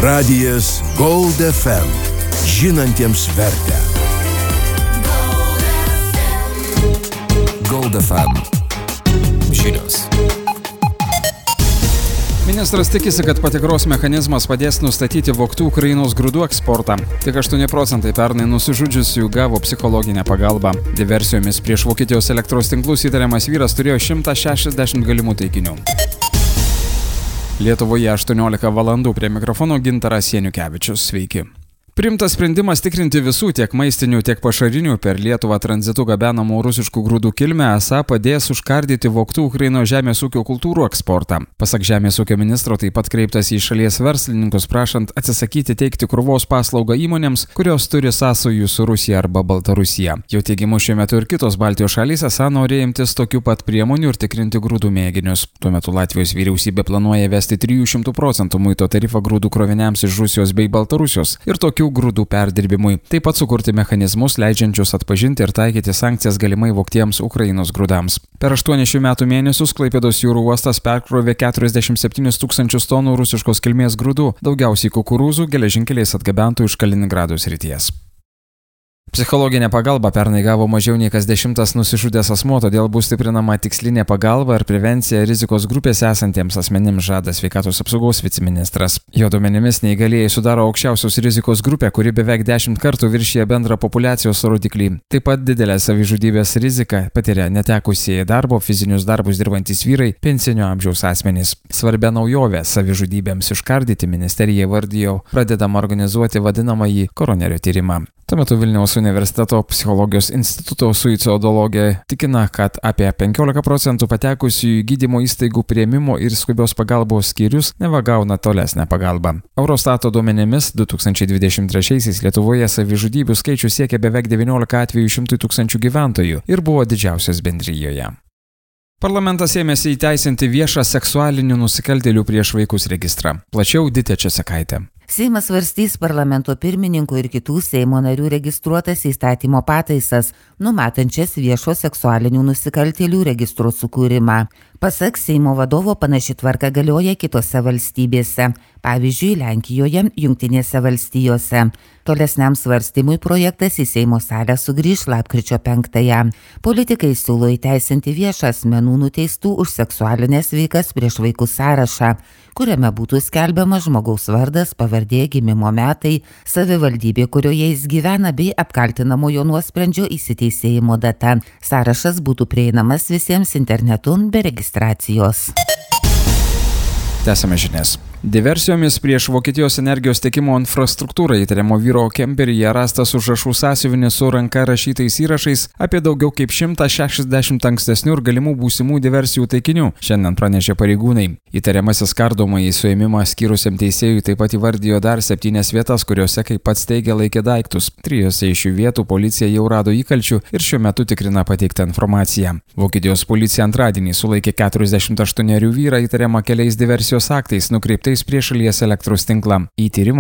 Radijas Gold FM. Žinantiems vertę. Gold FM. Žinios. Ministras tikisi, kad patikros mechanizmas padės nustatyti vogtų Ukrainos grūdų eksportą. Tik 8% pernai nusižudžiusių gavo psichologinę pagalbą. Diversijomis prieš Vokietijos elektros tinklus įtariamas vyras turėjo 160 galimų taikinių. Lietuvoje 18 valandų, prie mikrofono Gintaras Janiukevičius. Sveiki. Priimtas sprendimas tikrinti visų tiek maistinių, tiek pašarinių per Lietuvą tranzitu gabenamų rusiškų grūdų kilmę esą padės užkardyti vogtų Ukrainos žemės ūkio kultūrų eksportą. Pasak žemės ūkio ministro, taip pat kreiptas į šalies verslininkus prašant atsisakyti teikti krovos paslaugą įmonėms, kurios turi sąsajų su Rusija arba Baltarusija. Jo teigimu, šiuo metu ir kitos Baltijos šalys esą nori imtis tokių pat priemonių ir tikrinti grūdų mėginius. Tuo metu Latvijos vyriausybė planuoja vesti 300% muito tarifą grūdų kroviniams iš Rusijos bei Baltarusijos ir tokių grūdų perdirbimui. Taip pat sukurti mechanizmus, leidžiančius atpažinti ir taikyti sankcijas galimai vogtiems Ukrainos grūdams. Per 8 metų mėnesius Klaipėdos jūrų uostas perkrovė 47 000 tonų rusiškos kilmės grūdų, daugiausiai kukurūzų geležinkeliais atgabentų iš Kaliningrado srities. Psichologinė pagalba pernai gavo mažiau nei kas 10 nusižudęs asmuo, todėl bus stiprinama tikslinė pagalba ir prevencija rizikos grupėse esantiems asmenims, žada sveikatos apsaugos viceministras. Jo duomenimis neįgalieji sudaro aukščiausios rizikos grupę, kuri beveik 10 kartų viršija bendrą populiacijos rodiklį. Taip pat didelę savižudybės riziką patiria netekusieji darbo, fizinius darbus dirbantys vyrai, pensinio amžiaus asmenys. Svarbia naujovė savižudybėms užkardyti ministerija įvardijo pradedama organizuoti vadinamąjį koronerio tyrimą. Tuo metu Vilniaus universiteto psichologijos instituto suicidologė tikina, kad apie 15% patekusių į gydymo įstaigų priėmimo ir skubios pagalbos skyrius neva gauna tolesnę pagalbą. Eurostato duomenimis 2023 Lietuvoje savižudybių skaičius siekia beveik 19 atvejų 100 000 gyventojų ir buvo didžiausias bendrijoje. Parlamentas ėmėsi įteisinti viešą seksualinių nusikaltėlių prieš vaikus registrą. Plačiau Ditė Česakaitė. Seimas svarstys parlamento pirmininkų ir kitų Seimo narių registruotas įstatymo pataisas, numatančias viešo seksualinių nusikaltėlių registro sukūrimą. Pasak Seimo vadovo, panaši tvarka galioja kitose valstybėse, pavyzdžiui, Lenkijoje, Jungtinėse valstijose. Tolesniam svarstymui projektas į Seimo salę sugrįš lapkričio 5-ąją. Politikai siūlo įteisinti viešą asmenų nuteistų už seksualinės veikas prieš vaikus sąrašą, kuriame būtų skelbiamas žmogaus vardas, pavardė, gimimo metai, savivaldybė, kurioje jis gyvena, bei apkaltinamojo nuosprendžio įsiteisėjimo data. Sąrašas būtų prieinamas visiems internetu be registracijos. Tęsiame žinias. Diversijomis prieš Vokietijos energijos tiekimo infrastruktūrą įtariamo vyro kemperyje rastas užrašų sąsiuvinis su ranka rašytais įrašais apie daugiau kaip 160 ankstesnių ir galimų būsimų diversijų taikinių, šiandien pranešė pareigūnai. Įtariamasis kardomąjį suėmimą skyrusiam teisėjui taip pat įvardijo dar 7 vietas, kuriuose, kaip pats teigia, laikė daiktus. 3 iš šių vietų policija jau rado įkalčių ir šiuo metu tikrina pateiktą informaciją. Vokietijos policija antradienį sulaikė 48 vyrą įtariamą keliais diversijos aktais nukreiptais prieš šalies elektros tinklą. Į tyrimą